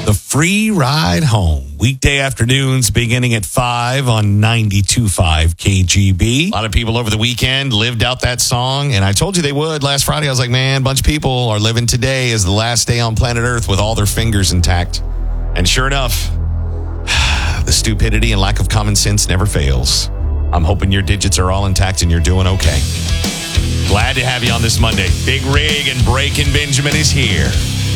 The Free Ride Home. Weekday afternoons beginning at 5 on 92.5 KGB. A lot of people over the weekend lived out that song, and I told you they would. Last Friday, I was like, man, a bunch of people are living today as the last day on planet Earth with all their fingers intact. And sure enough, the stupidity and lack of common sense never fails. I'm hoping your digits are all intact and you're doing okay. Glad to have you on this Monday. Big Rig and Breaking Benjamin is here.